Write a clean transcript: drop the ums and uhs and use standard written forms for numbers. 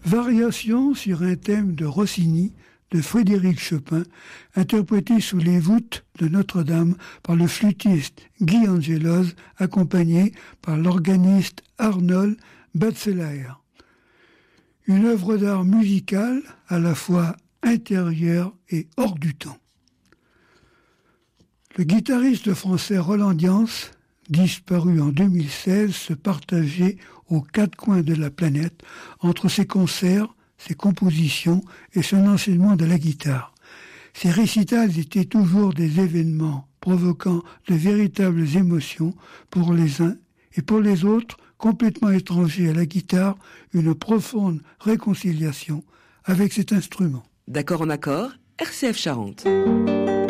Variation sur un thème de Rossini, de Frédéric Chopin, interprété sous les voûtes de Notre-Dame par le flûtiste Guy Angelos, accompagné par l'organiste Arnold Batzelaer. Une œuvre d'art musicale à la fois intérieure et hors du temps. Le guitariste français Roland Dians, disparu en 2016, se partageait aux quatre coins de la planète entre ses concerts, ses compositions et son enseignement de la guitare. Ses récitals étaient toujours des événements provoquant de véritables émotions pour les uns et pour les autres, complètement étrangers à la guitare, une profonde réconciliation avec cet instrument. D'accord en accord, RCF Charente.